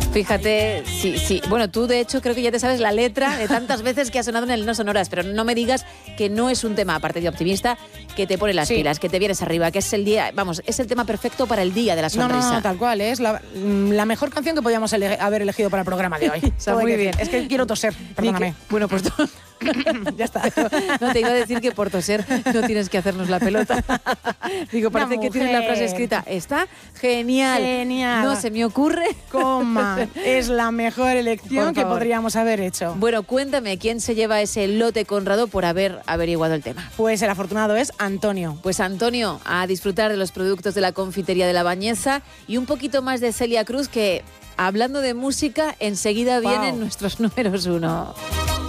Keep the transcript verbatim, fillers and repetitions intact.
Fíjate, sí, sí. Bueno, tú de hecho creo que ya te sabes la letra de tantas veces que ha sonado en el No Sonoras, pero no me digas que no es un tema, aparte de optimista, que te pone las sí. pilas, que te vienes arriba, que es el día, vamos, es el tema perfecto para el día de la sonrisa. No, no, no tal cual, es la, la mejor canción que podíamos ele- haber elegido para el programa de hoy. O sea, muy bien. Es que quiero toser, perdóname. Que, bueno, pues ya está. No, te iba a decir que por toser no tienes que hacernos la pelota. Digo, parece que tienes la frase escrita. Está genial. Genial. No se me ocurre. Coma. Es la mejor elección que podríamos haber hecho. Bueno, cuéntame, ¿quién se lleva ese lote Conrado por haber averiguado el tema? Pues el afortunado es Antonio. Pues Antonio, a disfrutar de los productos de la confitería de La Bañeza y un poquito más de Celia Cruz, que hablando de música, enseguida wow. vienen nuestros números uno.